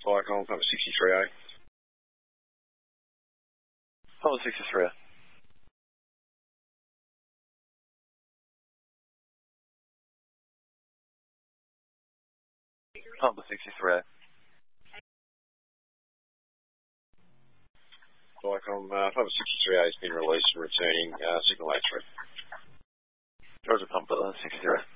Viacom, pump 63A. Pump 63A. Pump 63A. Viacom, pump 63A has been released and returning signal A3. Roger, pump 63A.